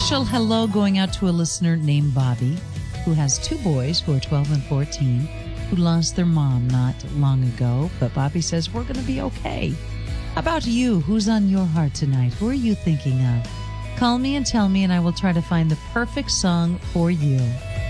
special hello going out to a listener named Bobby, who has two boys who are 12 and 14, who lost their mom not long ago. But Bobby says, we're going to be okay. How about you? Who's on your heart tonight? Who are you thinking of? Call me and tell me, and I will try to find the perfect song for you.